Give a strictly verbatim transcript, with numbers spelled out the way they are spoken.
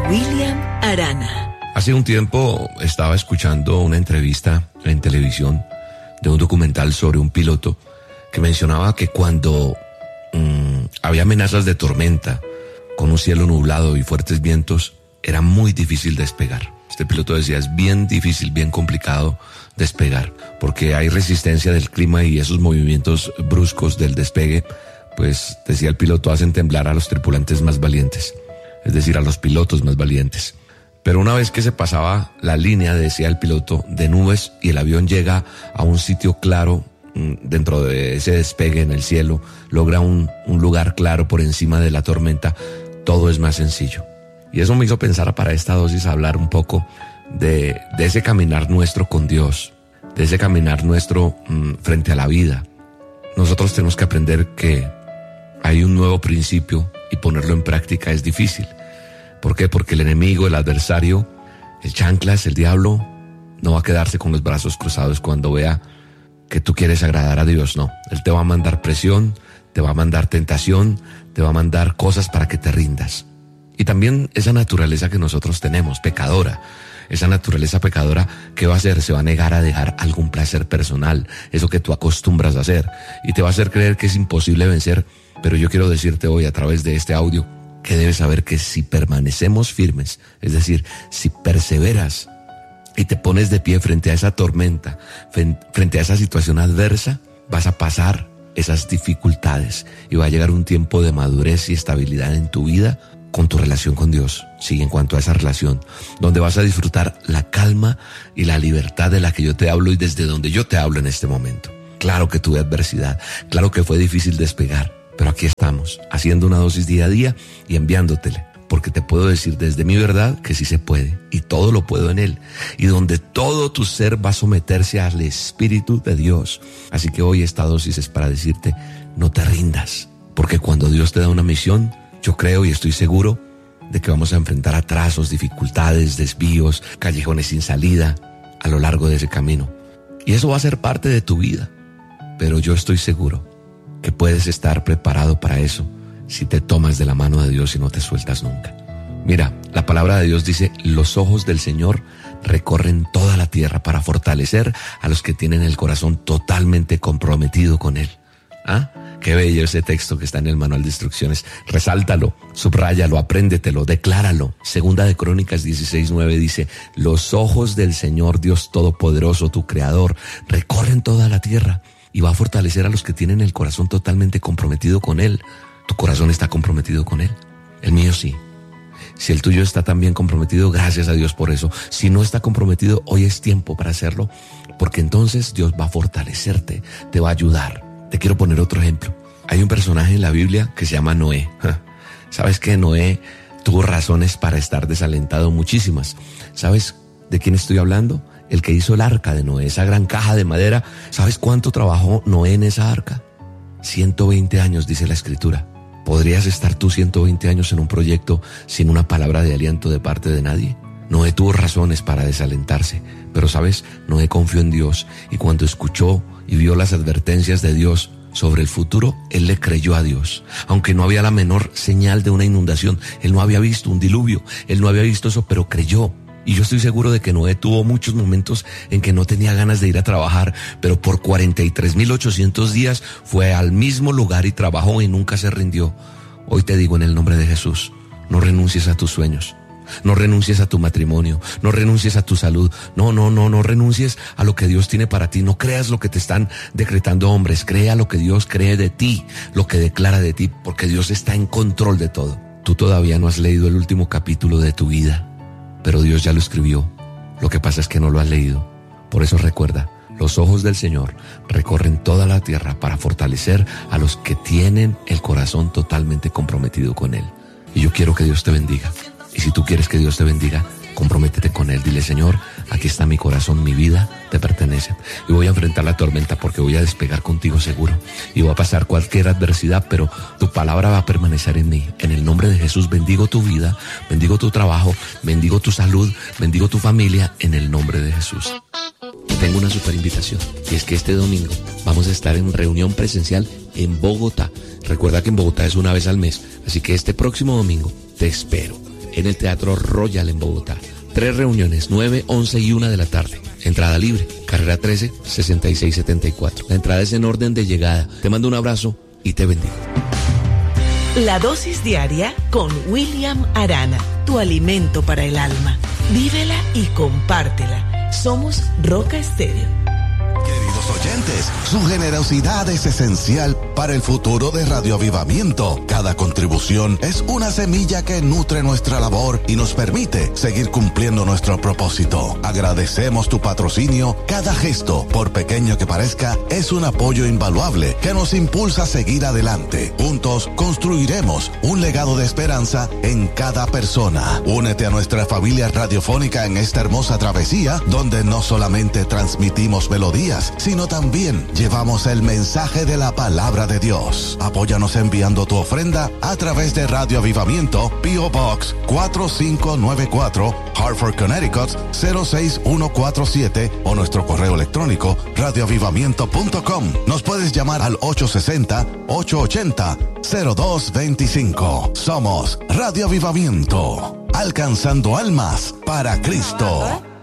William Arana. Hace un tiempo estaba escuchando una entrevista en televisión de un documental sobre un piloto que mencionaba que cuando mmm, había amenazas de tormenta, con un cielo nublado y fuertes vientos, era muy difícil despegar. Este piloto decía, es bien difícil, bien complicado despegar, porque hay resistencia del clima y esos movimientos bruscos del despegue, pues, decía el piloto, hacen temblar a los tripulantes más valientes, es decir, a los pilotos más valientes. Pero una vez que se pasaba la línea, decía el piloto, de nubes y el avión llega a un sitio claro, dentro de ese despegue en el cielo, logra un, un lugar claro por encima de la tormenta, todo es más sencillo. Y eso me hizo pensar para esta dosis hablar un poco de, de ese caminar nuestro con Dios, de ese caminar nuestro mmm, frente a la vida. Nosotros tenemos que aprender que hay un nuevo principio y ponerlo en práctica es difícil. ¿Por qué? Porque el enemigo, el adversario, el chanclas, el diablo, no va a quedarse con los brazos cruzados cuando vea que tú quieres agradar a Dios, no. Él te va a mandar presión, te va a mandar tentación, te va a mandar cosas para que te rindas. Y también esa naturaleza que nosotros tenemos, pecadora, esa naturaleza pecadora, ¿qué va a hacer? Se va a negar a dejar algún placer personal, eso que tú acostumbras a hacer, y te va a hacer creer que es imposible vencer. Pero yo quiero decirte hoy a través de este audio que debes saber que si permanecemos firmes, es decir, si perseveras y te pones de pie frente a esa tormenta, frente a esa situación adversa, vas a pasar esas dificultades y va a llegar un tiempo de madurez y estabilidad en tu vida con tu relación con Dios, sí, en cuanto a esa relación, donde vas a disfrutar la calma y la libertad de la que yo te hablo y desde donde yo te hablo en este momento. Claro que tuve adversidad, claro que fue difícil despegar, pero aquí estamos, haciendo una dosis día a día y enviándotele, porque te puedo decir desde mi verdad que sí se puede, y todo lo puedo en Él, y donde todo tu ser va a someterse al Espíritu de Dios. Así que hoy esta dosis es para decirte, no te rindas, porque cuando Dios te da una misión, yo creo y estoy seguro de que vamos a enfrentar atrasos, dificultades, desvíos, callejones sin salida a lo largo de ese camino. Y eso va a ser parte de tu vida, pero yo estoy seguro que puedes estar preparado para eso si te tomas de la mano de Dios y no te sueltas nunca. Mira, la palabra de Dios dice, los ojos del Señor recorren toda la tierra para fortalecer a los que tienen el corazón totalmente comprometido con Él. ¿Ah? Qué bello ese texto que está en el manual de instrucciones. Resáltalo, subráyalo, apréndetelo, decláralo. Segunda de Crónicas dieciséis nueve dice, los ojos del Señor Dios Todopoderoso, tu Creador, recorren toda la tierra y va a fortalecer a los que tienen el corazón totalmente comprometido con Él. ¿Tu corazón está comprometido con Él? El mío sí. Si el tuyo está también comprometido, gracias a Dios por eso. Si no está comprometido, hoy es tiempo para hacerlo, porque entonces Dios va a fortalecerte, te va a ayudar. Te quiero poner otro ejemplo. Hay un personaje en la Biblia que se llama Noé. ¿Sabes que Noé tuvo razones para estar desalentado? Muchísimas. ¿Sabes de quién estoy hablando? El que hizo el arca de Noé, esa gran caja de madera. ¿Sabes cuánto trabajó Noé en esa arca? ciento veinte años, dice la Escritura. ¿Podrías estar tú ciento veinte años en un proyecto sin una palabra de aliento de parte de nadie? Noé tuvo razones para desalentarse, pero ¿sabes? Noé confió en Dios y cuando escuchó y vio las advertencias de Dios sobre el futuro, él le creyó a Dios. Aunque no había la menor señal de una inundación, él no había visto un diluvio, él no había visto eso, pero creyó. Y yo estoy seguro de que Noé tuvo muchos momentos en que no tenía ganas de ir a trabajar, pero por cuarenta y tres mil ochocientos días fue al mismo lugar y trabajó y nunca se rindió. Hoy te digo en el nombre de Jesús, no renuncies a tus sueños. No renuncies a tu matrimonio, no renuncies a tu salud, no, no, no, no renuncies a lo que Dios tiene para ti, no creas lo que te están decretando hombres, crea lo que Dios cree de ti, lo que declara de ti, porque Dios está en control de todo. Tú todavía no has leído el último capítulo de tu vida, pero Dios ya lo escribió, lo que pasa es que no lo has leído. Por eso recuerda, los ojos del Señor recorren toda la tierra para fortalecer a los que tienen el corazón totalmente comprometido con Él. Y yo quiero que Dios te bendiga. Y si tú quieres que Dios te bendiga, comprométete con Él. Dile, Señor, aquí está mi corazón, mi vida te pertenece. Y voy a enfrentar la tormenta porque voy a despegar contigo seguro. Y va a pasar cualquier adversidad, pero tu palabra va a permanecer en mí. En el nombre de Jesús, bendigo tu vida, bendigo tu trabajo, bendigo tu salud, bendigo tu familia, en el nombre de Jesús. Tengo una super invitación, y es que este domingo vamos a estar en reunión presencial en Bogotá. Recuerda que en Bogotá es una vez al mes, así que este próximo domingo te espero. en el Teatro Royal en Bogotá. Tres reuniones, nueve, once y una de la tarde. Entrada libre, carrera trece, sesenta y seis setenta y cuatro. La entrada es en orden de llegada. Te mando un abrazo y te bendigo. La dosis diaria con William Arana, tu alimento para el alma. Vívela y compártela. Somos Roca Estéreo. Queridos oyentes, su generosidad es esencial para el futuro de Radio Avivamiento. Cada contribución es una semilla que nutre nuestra labor y nos permite seguir cumpliendo nuestro propósito. Agradecemos tu patrocinio. Cada gesto, por pequeño que parezca, es un apoyo invaluable que nos impulsa a seguir adelante. Juntos construiremos un legado de esperanza en cada persona. Únete a nuestra familia radiofónica en esta hermosa travesía, donde no solamente transmitimos melodías, sino también llevamos el mensaje de la palabra de Dios. Apóyanos enviando tu ofrenda a través de Radio Avivamiento, P O Box cuatro cinco nueve cuatro, Hartford, Connecticut cero seis uno cuatro siete o nuestro correo electrónico radioavivamiento punto com. Nos puedes llamar al ocho seis cero, ocho ocho cero, cero dos dos cinco. Somos Radio Avivamiento, alcanzando almas para Cristo.